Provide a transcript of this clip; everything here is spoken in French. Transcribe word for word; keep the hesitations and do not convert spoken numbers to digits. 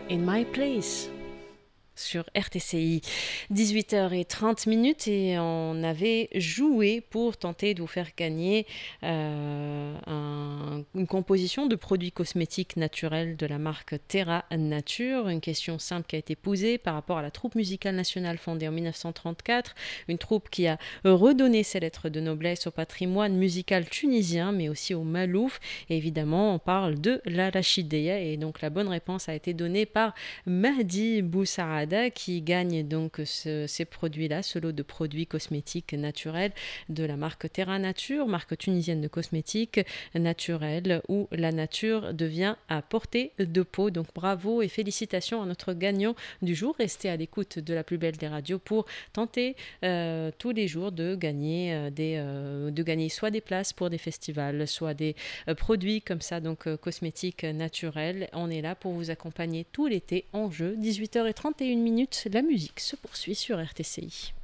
In My Place sur R T C I. dix-huit heures trente minutes et on avait joué pour tenter de vous faire gagner euh, un, une composition de produits cosmétiques naturels de la marque Terra Nature. Une question simple qui a été posée par rapport à la troupe musicale nationale fondée en mille neuf cent trente-quatre, une troupe qui a redonné ses lettres de noblesse au patrimoine musical tunisien mais aussi au Malouf. Et évidemment, on parle de la Rachideya et donc la bonne réponse a été donnée par Mahdi Boussarada qui gagne donc ce, ces produits-là, ce lot de produits cosmétiques naturels de la marque Terra Nature, marque tunisienne de cosmétiques naturels où la nature devient à portée de peau. Donc bravo et félicitations à notre gagnant du jour. Restez à l'écoute de la plus belle des radios pour tenter euh, tous les jours de gagner, euh, des, euh, de gagner soit des places pour des festivals, soit des euh, produits comme ça, donc euh, cosmétiques naturels. On est là pour vous accompagner tout l'été en jeu. dix-huit heures trente et une minutes, la musique se poursuit sur R T C I.